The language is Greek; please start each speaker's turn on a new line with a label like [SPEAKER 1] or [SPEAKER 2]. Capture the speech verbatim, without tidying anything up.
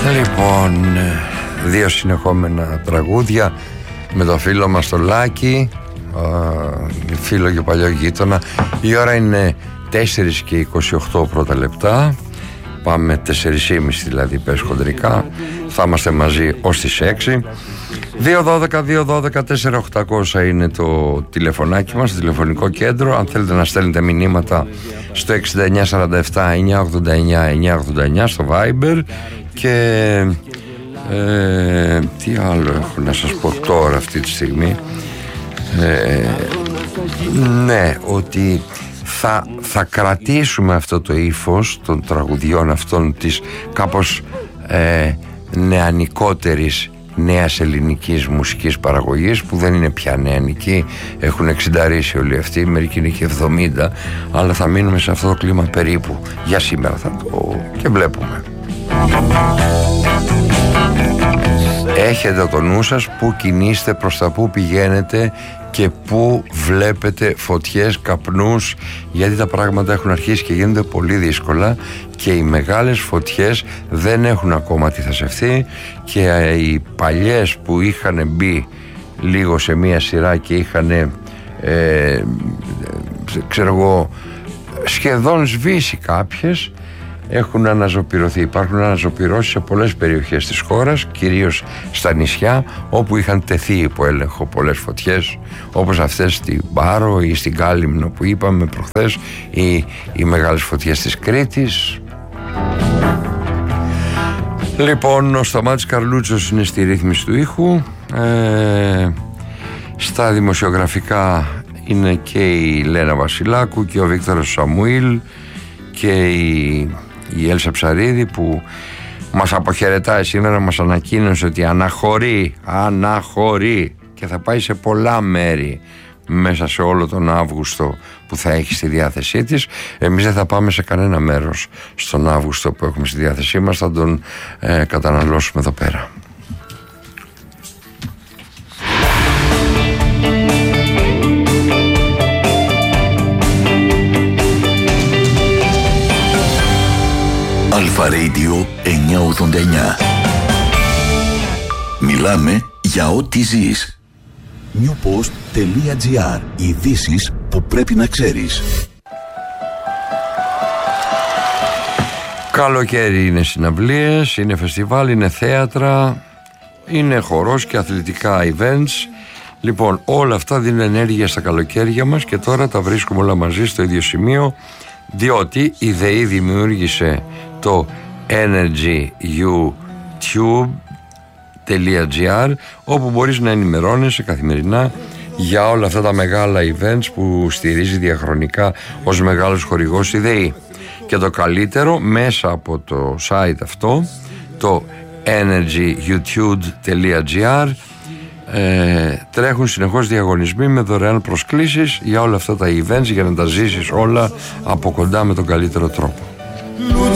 [SPEAKER 1] Λοιπόν, δύο συνεχόμενα τραγούδια με το φίλο μας το Λάκη, φίλο και παλιό γείτονα. Η ώρα είναι τέσσερα και είκοσι οκτώ πρώτα λεπτά. Πάμε τέσσερα και μισή δηλαδή, πες χοντρικά. Θα είμαστε μαζί ως τις έξι. δύο δώδεκα δύο δώδεκα τέσσερα οκτακόσια είναι το τηλεφωνάκι μας, το τηλεφωνικό κέντρο. Αν θέλετε να στέλνετε μηνύματα στο εξήντα εννιά σαράντα επτά εννιακόσια ογδόντα εννιά εννιακόσια ογδόντα εννιά στο Viber. Και ε, τι άλλο έχω να σας πω τώρα αυτή τη στιγμή. ε, Ναι, ότι θα, θα κρατήσουμε αυτό το ύφος των τραγουδιών αυτών της κάπως ε, νεανικότερης νέας ελληνικής μουσικής παραγωγής, που δεν είναι πια νεανική, έχουν εξινταρίσει όλοι αυτοί, μερικοί είναι και εβδομήντα, αλλά θα μείνουμε σε αυτό το κλίμα περίπου για σήμερα, θα το και βλέπουμε. Έχετε το νου σας που κινείστε, προς τα που πηγαίνετε και που βλέπετε φωτιές, καπνούς, γιατί τα πράγματα έχουν αρχίσει και γίνονται πολύ δύσκολα και οι μεγάλες φωτιές δεν έχουν ακόμα αντιθασευτεί και οι παλιές που είχαν μπει λίγο σε μία σειρά και είχαν ε, ξέρω εγώ σχεδόν σβήσει κάποιες, έχουν αναζωπηρωθεί. Υπάρχουν αναζωπηρώσεις σε πολλές περιοχές της χώρας, κυρίως στα νησιά, όπου είχαν τεθεί υπό έλεγχο πολλές φωτιές, όπως αυτές στην Πάρο ή στην Κάλυμνο που είπαμε προχθές, ή οι μεγάλες φωτιές της Κρήτης. Λοιπόν, ο Σταμάτης Καρλούτσος είναι στη ρύθμιση του ήχου. Ε, στα δημοσιογραφικά είναι και η Λένα Βασιλάκου και ο Βίκτορος Σαμουήλ και η η Έλσα Ψαρίδη, που μας αποχαιρετάει σήμερα, μας ανακοίνωσε ότι αναχωρεί, αναχωρεί και θα πάει σε πολλά μέρη μέσα σε όλο τον Αύγουστο που θα έχει στη διάθεσή της. Εμείς δεν θα πάμε σε κανένα μέρος στον Αύγουστο που έχουμε στη διάθεσή μας, θα τον ε, καταναλώσουμε εδώ πέρα.
[SPEAKER 2] Αλφα Radio εννιακόσια ογδόντα εννιά. Μιλάμε για ό,τι ζεις. newpost.gr. Ειδήσεις που πρέπει να ξέρεις.
[SPEAKER 1] Καλοκαίρι είναι συναυλίες, είναι φεστιβάλ, είναι θέατρα, είναι χορός και αθλητικά events. Λοιπόν, όλα αυτά δίνουν ενέργεια στα καλοκαίρια μας και τώρα τα βρίσκουμε όλα μαζί στο ίδιο σημείο, διότι η ΔΕΗ δημιούργησε το energyoutube.gr, όπου μπορείς να ενημερώνεσαι καθημερινά για όλα αυτά τα μεγάλα events που στηρίζει διαχρονικά ως μεγάλος χορηγός η ΔΕΗ. Και το καλύτερο, μέσα από το site αυτό, το energyoutube.gr, ε, τρέχουν συνεχώς διαγωνισμοί με δωρεάν προσκλήσεις για όλα αυτά τα events, για να τα ζήσεις όλα από κοντά με τον καλύτερο τρόπο.